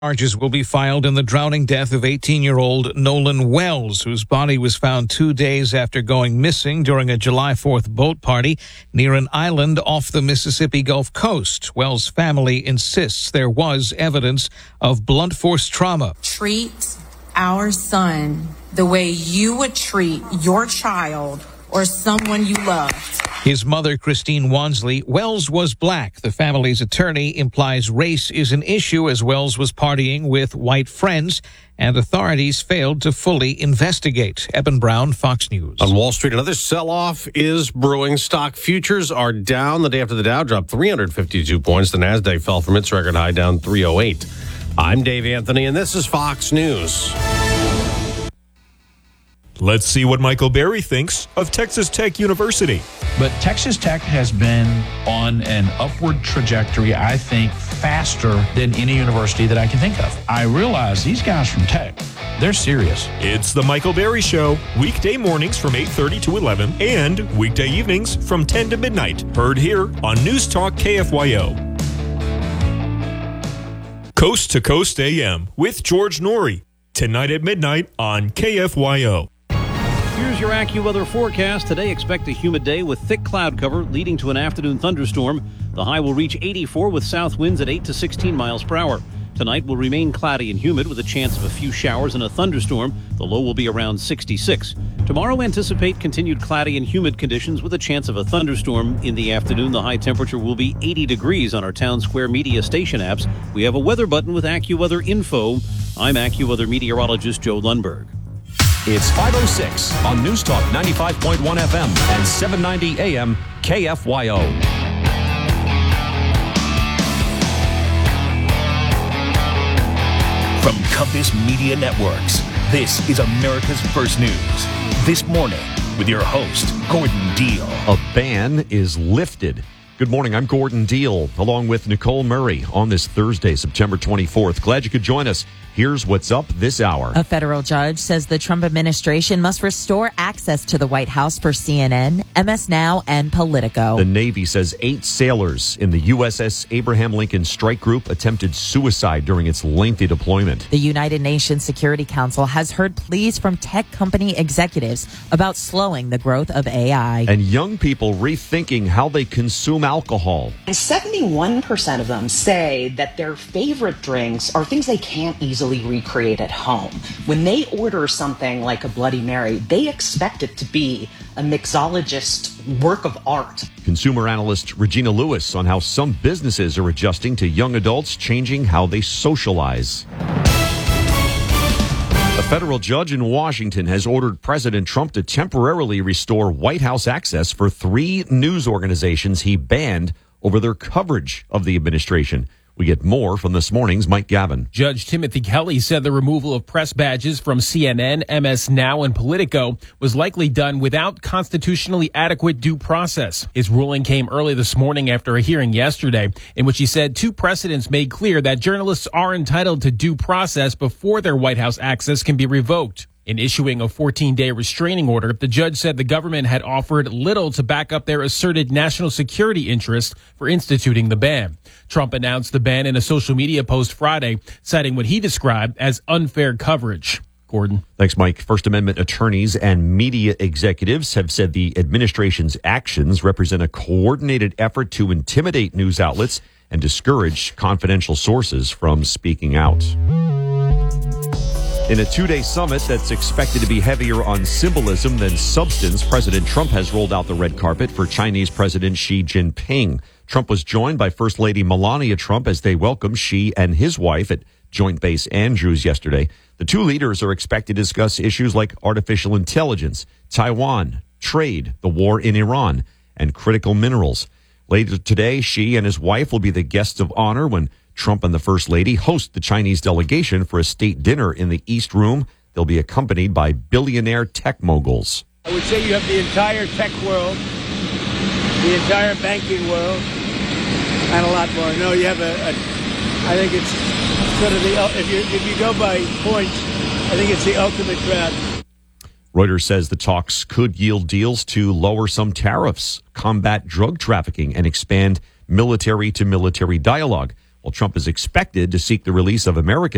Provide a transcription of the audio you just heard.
Charges will be filed in the drowning death of 18-year-old Nolan Wells, whose body was found 2 days after going missing during a July 4th boat party near an island off the Mississippi Gulf Coast. Wells' family insists there was evidence of blunt force trauma. Treat our son the way you would treat your child or someone you loved. His mother, Christine Wansley, Wells was black. The family's attorney implies race is an issue as Wells was partying with white friends, and authorities failed to fully investigate. Eben Brown, Fox News. On Wall Street, another sell-off is brewing. Stock futures are down. The day after the Dow dropped 352 points. The Nasdaq fell from its record high, down 308. I'm Dave Anthony, and this is Fox News. Let's see what Michael Berry thinks of Texas Tech University. But Texas Tech has been on an upward trajectory, I think, faster than any university that I can think of. I realize these guys from Tech, they're serious. It's the Michael Berry Show, weekday mornings from 8:30 to 11 and weekday evenings from 10 to midnight. Heard here on News Talk KFYO. Coast to Coast AM with George Norrie. Tonight at midnight on KFYO. Here's your AccuWeather forecast. Today, expect a humid day with thick cloud cover leading to an afternoon thunderstorm. The high will reach 84 with south winds at 8 to 16 miles per hour. Tonight will remain cloudy and humid with a chance of a few showers and a thunderstorm. The low will be around 66. Tomorrow, anticipate continued cloudy and humid conditions with a chance of a thunderstorm. In the afternoon, the high temperature will be 80 degrees on our Town Square Media station apps. We have a weather button with AccuWeather info. I'm AccuWeather meteorologist Joe Lundberg. It's 5:06 on News Talk 95.1 FM and 790 AM KFYO. From Compass Media Networks, this is America's First News. This morning with your host, Gordon Deal. A ban is lifted. Good morning, I'm Gordon Deal, along with Nicole Murray on this Thursday, September 24th. Glad you could join us. Here's what's up this hour. A federal judge says the Trump administration must restore access to the White House for CNN, MS Now, and Politico. The Navy says 8 sailors in the USS Abraham Lincoln Strike Group attempted suicide during its lengthy deployment. The United Nations Security Council has heard pleas from tech company executives about slowing the growth of AI. And young people rethinking how they consume alcohol. And 71% of them say that their favorite drinks are things they can't easily recreate at home. When they order something like a Bloody Mary, they expect it to be a mixologist's work of art. Consumer analyst Regina Lewis on how some businesses are adjusting to young adults changing how they socialize. A federal judge in Washington has ordered President Trump to temporarily restore White House access for 3 news organizations he banned over their coverage of the administration. We get more from this morning's Mike Gavin. Judge Timothy Kelly said the removal of press badges from CNN, MS Now, and Politico was likely done without constitutionally adequate due process. His ruling came early this morning after a hearing yesterday in which he said 2 precedents made clear that journalists are entitled to due process before their White House access can be revoked. In issuing a 14-day restraining order, the judge said the government had offered little to back up their asserted national security interest for instituting the ban. Trump announced the ban in a social media post Friday, citing what he described as unfair coverage. Gordon. Thanks, Mike. First Amendment attorneys and media executives have said the administration's actions represent a coordinated effort to intimidate news outlets and discourage confidential sources from speaking out. In a 2-day summit that's expected to be heavier on symbolism than substance, President Trump has rolled out the red carpet for Chinese President Xi Jinping. Trump was joined by First Lady Melania Trump as they welcomed Xi and his wife at Joint Base Andrews yesterday. The 2 leaders are expected to discuss issues like artificial intelligence, Taiwan, trade, the war in Iran, and critical minerals. Later today, Xi and his wife will be the guests of honor when Trump and the First Lady host the Chinese delegation for a state dinner in the East Room. They'll be accompanied by billionaire tech moguls. I would say you have the entire tech world, the entire banking world, and a lot more. No, you have I think it's sort of if you go by points, I think it's the ultimate crowd. Reuters says the talks could yield deals to lower some tariffs, combat drug trafficking, and expand military-to-military dialogue. While Trump is expected to seek the release of American